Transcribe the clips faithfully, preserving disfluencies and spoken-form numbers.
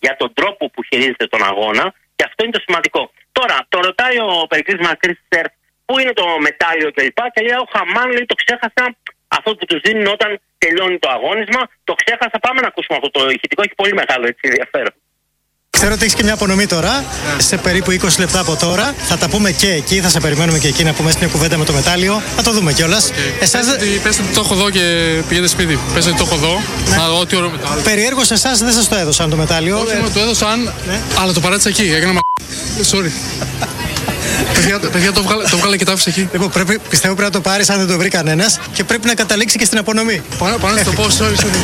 για τον τρόπο που χειρίζεται τον αγώνα, και αυτό είναι το σημαντικό. Τώρα, το ρωτάει ο Περικλής Μακρύς Σερφ, πού είναι το μετάλλιο κλπ. Και, και λέει, ο Χαμάν, λέει, το ξέχασα, αυτό που τους δίνουν όταν τελειώνει το αγώνισμα, το ξέχασα. Πάμε να ακούσουμε αυτό το ηχητικό, έχει πολύ μεγάλο έτσι, ενδιαφέρον. Ξέρω ότι έχεις και μια απονομή τώρα, yeah. σε περίπου είκοσι λεπτά από τώρα. Θα τα πούμε και εκεί, θα σε περιμένουμε και εκεί να πούμε στην κουβέντα με το μετάλλιο. Θα το δούμε κιόλας. Okay. Εσάς... Πες ότι το έχω δω και πηγαίνετε σπίτι. Πες ότι το έχω δω. Ναι. Να δω τι ωραίο μετάλλιο. Περιέργως εσάς δεν σας το έδωσαν το μετάλλιο. Όχι, ε... μου το έδωσαν, ναι. αλλά το παράτησα εκεί. Έκανα μα... Sorry. παιδιά, παιδιά το, βγάλε, το βγάλε και το άφησε εκεί. Λοιπόν, πρέπει, πιστεύω πρέπει να το πάρεις αν δεν το βρει κανένας και πρέπει να καταλήξει και στην απονομή. Πάνω, πάνω στο πω, sorry, sorry.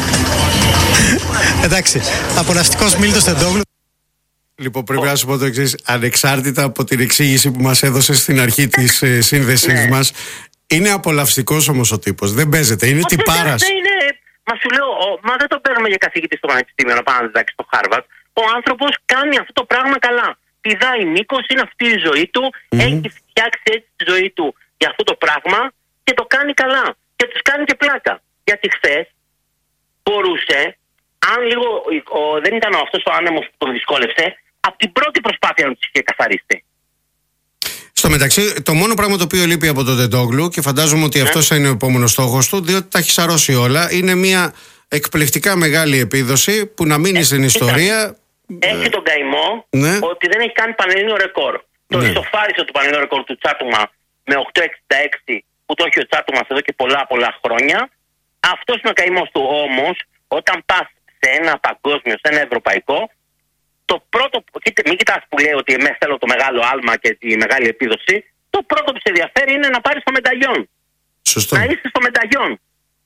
Εντάξει, απολαυστικός Μίλτος Τεντόγλου. Λοιπόν, πρέπει να σου πω το εξής. Ανεξάρτητα από την εξήγηση που μας έδωσε στην αρχή της ε, σύνδεσης μας, είναι απολαυστικός όμως ο τύπος. Δεν παίζεται, είναι τυπάρας. Μα σου λέω, ο, μα δεν το παίρνουμε για καθηγητή στο πανεπιστήμιο να πάμε να διδάξει στο Χάρβαρτ. Ο άνθρωπος κάνει αυτό το πράγμα καλά. Πηδάει μήκος, είναι αυτή η ζωή του, mm-hmm. έχει φτιάξει έτσι τη ζωή του για αυτό το πράγμα και το κάνει καλά. Και τους κάνει και πλάκα. Γιατί χθες μπορούσε, αν λίγο ο, δεν ήταν αυτός ο άνεμος που τον δυσκόλευσε, από την πρώτη προσπάθεια να τους είχε καθαρίσει. Στο μεταξύ, το μόνο πράγμα το οποίο λείπει από τον Τεντόγλου, και φαντάζομαι ότι ναι. αυτός θα είναι ο επόμενος στόχος του, διότι τα έχει σαρώσει όλα, είναι μια εκπληκτικά μεγάλη επίδοση που να μείνει ε, στην ιστορία. Έχει τον καημό ναι. ότι δεν έχει κάνει πανελλήνιο ρεκόρ. Το ναι. ισοφάρισε το πανελλήνιο ρεκόρ του Τσάτουμα με οκτώ εξήντα έξι που το έχει ο Τσάτουμας εδώ και πολλά πολλά χρόνια. Αυτός είναι ο καημός του. Όμως, όταν πας σε ένα παγκόσμιο, σε ένα ευρωπαϊκό, το πρώτο, μην κοιτάς που λέει ότι εμείς θέλω το μεγάλο άλμα και τη μεγάλη επίδοση, το πρώτο που σε ενδιαφέρει είναι να πάρεις το μεταγιόν. Σωστό. Να είσαι στο μεταγιόν.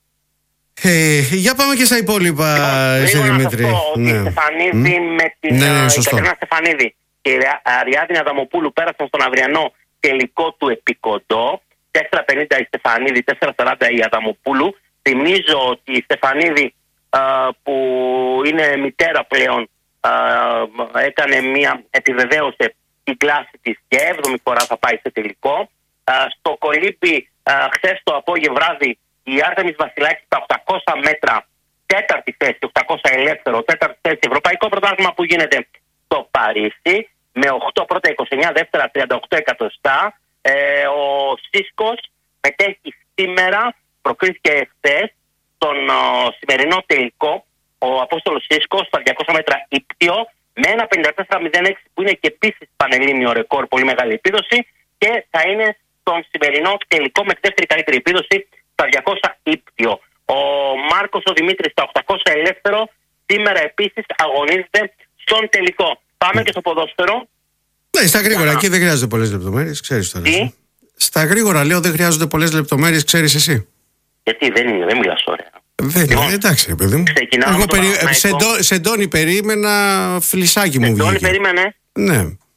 Ε, για πάμε και στα υπόλοιπα, σε Δημήτρη. Να σας πω ότι η Στεφανίδη mm. με την ναι, ναι, Κατερίνα Στεφανίδη και η Αριάδνη Αδαμοπούλου πέρασαν στον αυριανό τελικό του επικοντό. τέσσερα πενήντα η Στεφανίδη, τέσσερα σαράντα η Αδαμοπούλου. Θυμίζω ότι η Στεφανίδη α, που είναι μητέρα πλέον α, έκανε μια, επιβεβαίωσε την κλάση της και έβδομη φορά θα πάει σε τελικό. Α, στο Κολύμπι χθες το απόγευμα βράδυ η Άρτεμις Βασιλάκη στα οκτακόσια μέτρα, τέταρτη θέση, οκτακόσια ελεύθερο, τέταρτη θέση, ευρωπαϊκό πρωτάθλημα που γίνεται στο Παρίσι, με οκτώ πρώτα είκοσι εννιά, δεύτερα τριάντα οκτώ εκατοστά. Ε, ο Σίσκος μετέχει σήμερα, προκρίθηκε εχθές, στον ο, σημερινό τελικό, ο Απόστολος Σίσκος στα διακόσια μέτρα ύπτιο, με ένα πενήντα τέσσερα μηδέν έξι που είναι και επίσης πανελλήνιο ρεκόρ, πολύ μεγάλη επίδοση, και θα είναι στον σημερινό τελικό με τη δεύτερη καλύτερη επίδοση στα διακόσια ύπτιο. Ο Μάρκος ο Δημήτρης στα οκτακόσια ελεύθερο σήμερα επίσης αγωνίζεται στον τελικό. Πάμε και στο ποδόσφαιρο. Ναι, στα γρήγορα, εκεί δεν χρειάζονται πολλές λεπτομέρειες, ξέρεις τώρα. Τι? Στα γρήγορα λέω δεν χρειάζονται πολλές λεπτομέρειες, ξέρεις εσύ. Γιατί δεν είναι, δεν μιλάς ωραία. Δεν είναι, λοιπόν, εντάξει παιδί μου. Εγώ περι... σε, ντο... σε Ντόνι περίμενα φλισάκι μου βγήκε. Σε Ντόνι περίμενε. Ναι.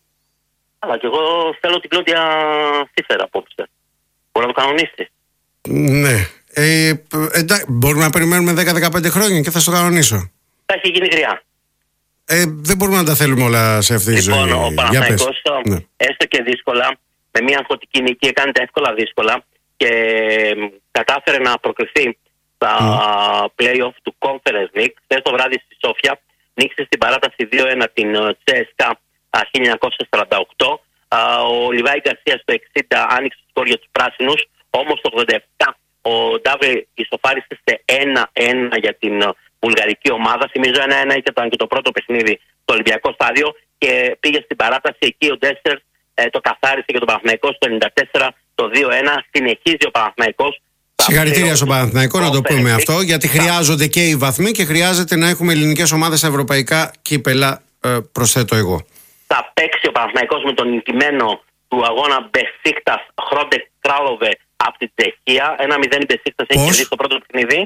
Αλλά και εγώ θέλω την Κλόντια Σίφερα απόψε. Μπορεί να το κανονίσει. Ναι. Ε, εντά... Μπορούμε να περιμένουμε δέκα με δεκαπέντε χρόνια και θα στο κανονίσω. Θα έχει γίνει γριά. Ε, δεν μπορούμε να τα θέλουμε όλα σε αυτή τη λοιπόν, ζωή. Λοιπόν, ο Παναθηναϊκός, ναι. έστω και δύσκολα, με μια αγχωτική νίκη, έκανε τα εύκολα δύσκολα και κατάφερε να προκριθεί στα mm. play-off του Conference League. Χθες το βράδυ στη Σόφια νίκησε στην παράταση δύο ένα την Τσέσκα χίλια εννιακόσια σαράντα οκτώ. Ο Λιβάη Γκαρσία στο εξήντα άνοιξε το σκορ για τους πράσινους, όμως το ογδόντα επτά ο Ντάβε ισοφάρισε σε ένα ένα για την βουλγαρική ομάδα. Θυμίζω ένα ένα ήταν και το πρώτο παιχνίδι στο Ολυμπιακό στάδιο και πήγε στην παράταση. Εκεί ο Ντέσσερ ε, το καθάρισε για τον Παναθηναϊκό στο ενενήντα τέσσερα το δύο ένα. Συνεχίζει ο Παναθηναϊκός. Συγχαρητήρια στον Παναθηναϊκό, να το πούμε αυτό, γιατί χρειάζονται και οι βαθμοί και χρειάζεται να έχουμε ελληνικές ομάδες σε ευρωπαϊκά κύπελα, ε, προσθέτω εγώ. Θα παίξει ο Παναθηναϊκός με τον νικημένο του αγώνα Μπεσίκτας Χρόντεκ Κράλοβε από την Τσεχία. ένα μηδέν η Μπεσίκτας έχει κερδίσει το πρώτο παιχνίδι.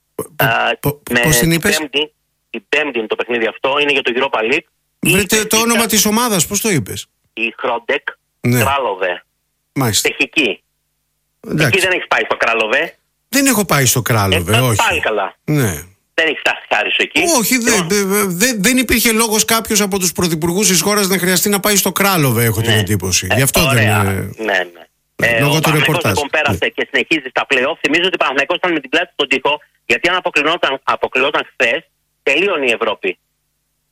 Πώς την είπες? Η πέμπτη είναι το παιχνίδι αυτό, είναι για το Europa League. Βρείτε το όνομα της ομάδας, πώς το είπες? Η Χρόντεκ Κράλοβε. Μάλιστα. Τσεχική. Εκεί δεν έχει πάει στο Κράλοβε. Δεν έχω πάει στο Κράλοβε, όχι. Πάλι καλά. Ναι. Δεν έχει φτάσει χάρη σου εκεί. Όχι, δεν δε, δε, δεν υπήρχε λόγος κάποιος από τους πρωθυπουργούς της χώρας να χρειαστεί να πάει στο Κράλοβε, έχω ναι. την εντύπωση. Ε, Γι' αυτό ωραία. δεν. Ναι, ναι. Ε, λόγω ο του ρεπορτάζ. Λοιπόν πέρασε ναι. και συνεχίζει στα play-off. Θυμίζω ότι ο Παναθηναϊκός ήταν με την πλάτη στον τοίχο, γιατί αν αποκλεινόταν, αποκλεινόταν χθες, τελείωνε η Ευρώπη.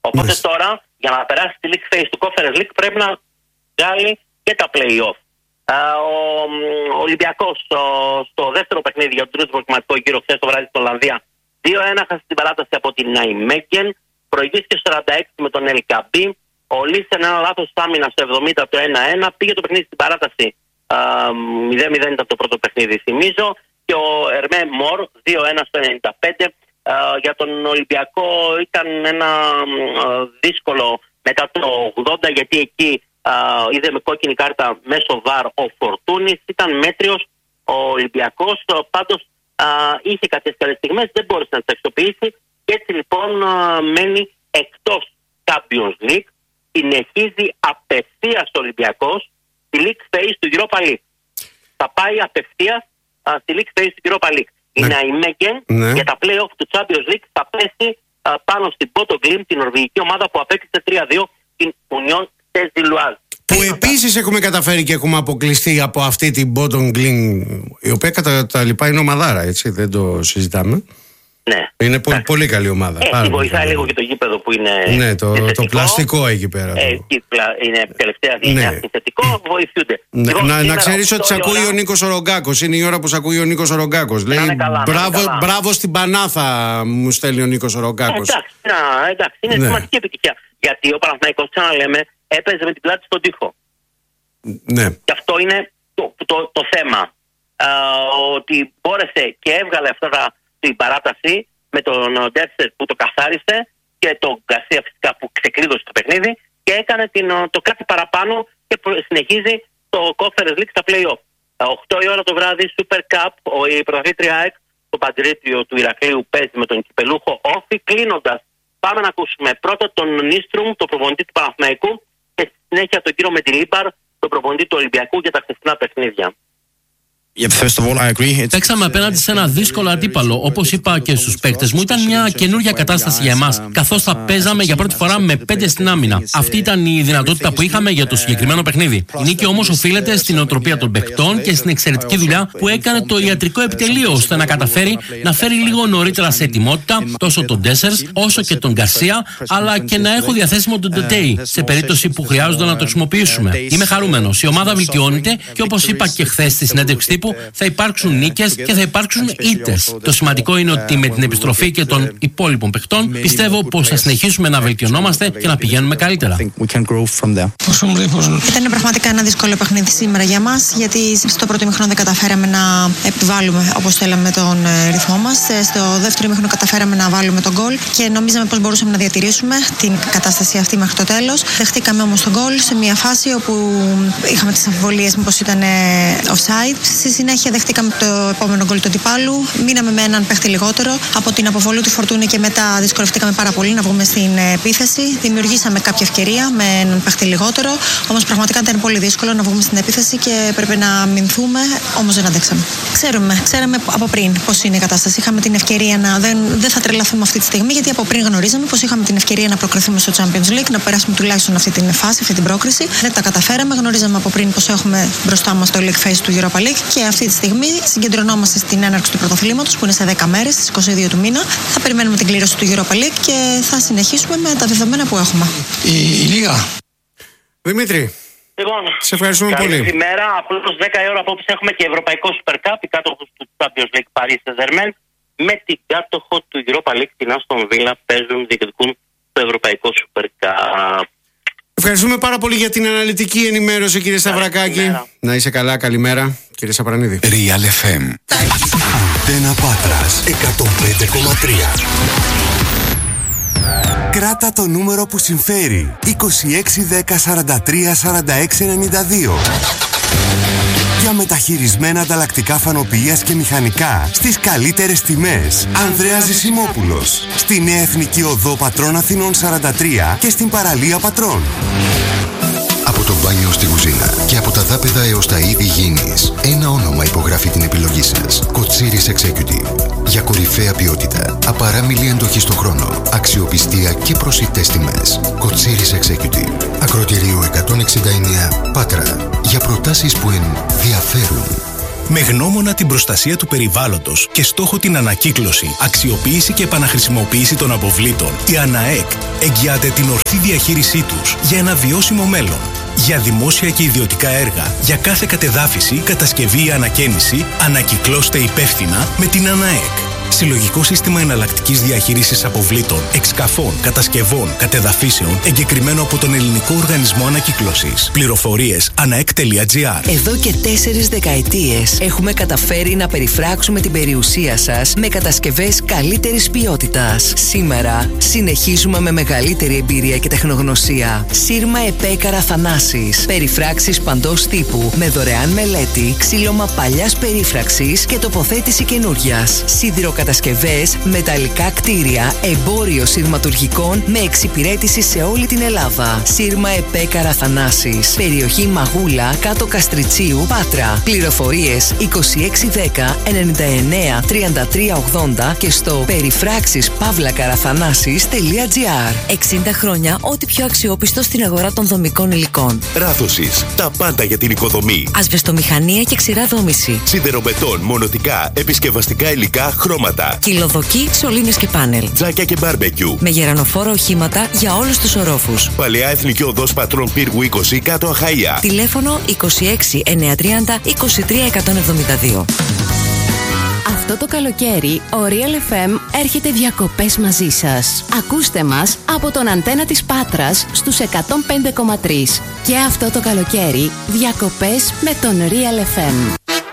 Οπότε Μάλιστα. τώρα για να περάσει τη League Phase του Conference League πρέπει να βγάλει και τα play-off. Uh, ο, ο Ολυμπιακός στο δεύτερο παιχνίδι για τον τρίτο προκριματικό γύρο χθες το βράδυ στην Ολλανδία δύο ένα χάσει την παράταση από την Ναϊμέγγεν, προηγήθηκε σαράντα έξι με τον Ελκαμπή. Ο Λίσεν ένα λάθος άμυνα στο εβδομήντα το ένα ένα, πήγε το παιχνίδι στην παράταση. Uh, μηδέν μηδέν ήταν το πρώτο παιχνίδι, θυμίζω, και ο Ερμέ Μορ δύο ένα στο ενενήντα πέντε. Uh, για τον Ολυμπιακό ήταν ένα uh, δύσκολο μετά το ογδόντα, γιατί εκεί uh, είδε με κόκκινη κάρτα μέσω βαρ ο Φορτούνης, ήταν μέτριος ο Ολυμπιακός, uh, πάντως uh, είχε κάποιες καλές στιγμές, δεν μπόρεσε να τις αξιοποιήσει και έτσι λοιπόν uh, μένει εκτός Champions League. Συνεχίζει απευθείας ο Ολυμπιακός στη League Phase του Europa League. Θα πάει απευθείας uh, στη League Phase του Europa League. Η Ναι. Ναϊμέγγεν Ναι. για τα play-off του Champions League θα πέσει uh, πάνω στην Bodo Glimt, την νορβηγική ομάδα που απέκτησε τρία δύο την Union Saint-Gilloise. Που επίσης έχουμε καταφέρει και έχουμε αποκλειστεί από αυτή την Bodo Glimt, η οποία κατά τα λοιπά είναι ομαδάρα, έτσι, δεν το συζητάμε. Ναι. Είναι πολύ, πολύ καλή ομάδα. Ε, πάρα τη πολύ βοηθάει καλή. λίγο και το γήπεδο που είναι. Ναι, το, συνθετικό. το πλαστικό εκεί πέρα. Ε, το... εκεί πλα- είναι τελευταία γενιά Ναι. συνθετικό, βοηθούνται. Ναι, Λοιπόν, να, να σήμερα ξέρεις ότι οκτώ σε η ακούει ώρα- ο Νίκος Ορογκάκος. Είναι η ώρα που σε ακούει ο Νίκος Ορογκάκος. Λέει είναι καλά, να είναι μπράβο, καλά. μπράβο στην Πανάθα, μου στέλνει ο Νίκος Ε, Ορογκάκος. εντάξει, να, εντάξει, είναι Ναι. σημαντική επιτυχία. Γιατί ο Παναθηναϊκός, ξαναλέμε, έπαιζε με την πλάτη στον τοίχο. Ναι. Και αυτό είναι το, το, το θέμα. Α, ότι μπόρεσε και έβγαλε αυτά τα, την παράταση με τον Ντέρσερ που το καθάρισε και τον Γκαρσία φυσικά που ξεκλείδωσε το παιχνίδι και έκανε την, το κάτι παραπάνω και συνεχίζει το Conference League στα play-off. οκτώ η ώρα το βράδυ, Super Cup, ο, η πρωταθλήτρια ΑΕΚ, το Παντρίτιο του Ηρακλείου παίζει με τον κυπελούχο Όφη. Κλείνοντας, πάμε να ακούσουμε πρώτα τον Νίστρουμ, το προπονητή του Παναθηναϊκού, και στη συνέχεια τον κύριο Μεντιλίμπαρ, το προπονητή του Ολυμπιακού, για τα χθεσινά παιχνίδια. Παίξαμε απέναντι σε ένα δύσκολο αντίπαλο. Όπως είπα και στους παίκτες μου, ήταν μια καινούργια κατάσταση για εμάς, καθώς θα παίζαμε για πρώτη φορά με πέντε στην άμυνα. Αυτή ήταν η δυνατότητα που είχαμε για το συγκεκριμένο παιχνίδι. Η νίκη όμως οφείλεται στην οτροπία των παικτών και στην εξαιρετική δουλειά που έκανε το ιατρικό επιτελείο, ώστε να καταφέρει να φέρει λίγο νωρίτερα σε ετοιμότητα τόσο τον Ντέσσερς όσο και τον Γκαρσία, αλλά και να έχω διαθέσιμο τον Ντετέι σε περίπτωση που χρειάζονται να το χρησιμοποιήσουμε. Είμαι χαρούμενος. Η ομάδα βελτιώνεται και όπως είπα και χθες στη συνέντευξη τύπου, θα υπάρξουν νίκες και θα υπάρξουν ήττες. Το σημαντικό είναι ότι με την επιστροφή και των υπόλοιπων παιχτών πιστεύω πως θα συνεχίσουμε να βελτιωνόμαστε και να πηγαίνουμε καλύτερα. Ήταν πραγματικά ένα δύσκολο παιχνίδι σήμερα για μας, γιατί στο πρώτο ημίχρονο δεν καταφέραμε να επιβάλλουμε όπως θέλαμε τον ρυθμό μας. Στο δεύτερο ημίχρονο καταφέραμε να βάλουμε τον γκολ και νομίζαμε πως μπορούσαμε να διατηρήσουμε την κατάσταση αυτή μέχρι το τέλος. Δεχτήκαμε όμως τον γκολ σε μια φάση όπου είχαμε τις αμφιβολίες μήπως ήταν offside. Στη συνέχεια δεχτήκαμε το επόμενο γκολ του αντιπάλου. Μείναμε με έναν παίχτη λιγότερο. Από την αποβολή του Φορτούνη και μετά δυσκολευτήκαμε πάρα πολύ να βγούμε στην επίθεση. Δημιουργήσαμε κάποια ευκαιρία με έναν παίχτη λιγότερο. Όμως πραγματικά ήταν πολύ δύσκολο να βγούμε στην επίθεση και πρέπει να μηνθούμε. Όμως δεν αντέξαμε. Ξέρουμε, ξέραμε από πριν πώς είναι η κατάσταση. Είχαμε την ευκαιρία να. Δεν, δεν θα τρελαθούμε αυτή τη στιγμή, γιατί από πριν γνωρίζαμε πως είχαμε την ευκαιρία να προκριθούμε στο Champions League, να περάσουμε τουλάχιστον αυτή την φάση, αυτή την πρόκριση. Δεν τα καταφέραμε. Γνωρίζαμε από πριν πως έχουμε μπροστά μας το League Phase του Europa League και αυτή τη στιγμή συγκεντρωνόμαστε στην έναρξη του πρωταθλήματος που είναι σε δέκα μέρες, στις είκοσι δύο του μήνα. Θα περιμένουμε την κλήρωση του Europa League και θα συνεχίσουμε με τα δεδομένα που έχουμε. Η, η Λίγα. Δημήτρη, Λοιπόν, σε ευχαριστούμε πολύ. Καλημέρα. Απλώς δέκα η ώρα απόψε έχουμε και Ευρωπαϊκό Super Cup, η κάτοχο του Champions League Paris Saint-Germain με την κάτοχο του Europa League, την Aston Villa, παίζουν, διεκδικούν το Ευρωπαϊκό Super Cup. Ευχαριστούμε πάρα πολύ για την αναλυτική ενημέρωση, κύριε Σταυρακάκη. Καλημέρα. Να είσαι καλά, καλημέρα, κύριε Σαπρανίδη. Real εφ εμ. Αντένα Πάτρας εκατόν πέντε κόμμα τρία. Κράτα το νούμερο που συμφέρει. είκοσι έξι δέκα σαράντα τρία σαράντα έξι ενενήντα δύο. Για μεταχειρισμένα ανταλλακτικά φανοποιίας και μηχανικά στις καλύτερες τιμές. Ανδρέας Ζησιμόπουλος. Στη Νέα Εθνική Οδό Πατρών Αθηνών σαράντα τρία και στην παραλία Πατρών. Από το μπάνιο στη κουζίνα και από τα δάπεδα έως τα είδη υγιεινής, ένα όνομα υπογράφει την επιλογή σας. Κοτσίρις Executive. Για κορυφαία ποιότητα, απαράμιλη αντοχή στο χρόνο, αξιοπιστία και προσιτές τιμές. Κοτσίρις Executive. Ακροτηρίου εκατόν εξήντα εννέα Πάτρα. Για προτάσεις που ενδιαφέρουν. Με γνώμονα την προστασία του περιβάλλοντος και στόχο την ανακύκλωση, αξιοποίηση και επαναχρησιμοποίηση των αποβλήτων, η ΑΝΑΕΚ εγγυάται την ορθή διαχείρισή τους για ένα βιώσιμο μέλλον. Για δημόσια και ιδιωτικά έργα, για κάθε κατεδάφιση, κατασκευή ή ανακαίνιση, ανακυκλώστε υπεύθυνα με την ΑΝΑΕΚ. Συλλογικό σύστημα εναλλακτικής διαχείρισης αποβλήτων, εξκαφών, κατασκευών, κατεδαφίσεων, εγκεκριμένο από τον Ελληνικό Οργανισμό Ανακύκλωσης. Πληροφορίες anaek τελεία gr. Εδώ και τέσσερις δεκαετίες έχουμε καταφέρει να περιφράξουμε την περιουσία σας με κατασκευές καλύτερης ποιότητας. Σήμερα συνεχίζουμε με μεγαλύτερη εμπειρία και τεχνογνωσία. Σύρμα ΕΠΕ Καραθανάσης. Περιφράξεις παντός τύπου με δωρεάν μελέτη, ξύλωμα παλιάς περίφραξης και τοποθέτηση καινούριας. Κατασκευές, μεταλλικά κτίρια, εμπόριο σειρματουργικών με εξυπηρέτηση σε όλη την Ελλάδα. Σύρμα ΕΠΕ Καραθανάσης. Περιοχή Μαγούλα, κάτω Καστριτσίου, Πάτρα. Πληροφορίες είκοσι έξι δέκα ενενήντα εννέα τριάντα τρία ογδόντα και στο περιφράξεις παύλα καραθανάσης τελεία gr. εξήντα χρόνια ό,τι πιο αξιόπιστο στην αγορά των δομικών υλικών. Ράθωσης. Τα πάντα για την οικοδομή. Ασβεστομηχανία και ξηρά δόμηση. Σιδερομετών, μονοτικά, επισκευαστικά υλικά, χρώματα. Κυλοδοκή, σωλήνες και πάνελ. Τζάκια και μπάρμπεκιου. Με γερανοφόρα οχήματα για όλους τους ορόφους. Παλαιά Εθνική Οδός Πατρών Πύργου είκοσι, κάτω Αχαΐα. Τηλέφωνο είκοσι έξι εννιακόσια τριάντα είκοσι τρία εκατόν εβδομήντα δύο. Αυτό το καλοκαίρι ο Real εφ εμ έρχεται διακοπές μαζί σας. Ακούστε μας από τον αντένα της Πάτρας στους εκατόν πέντε κόμμα τρία. Και αυτό το καλοκαίρι διακοπές με τον Real εφ εμ.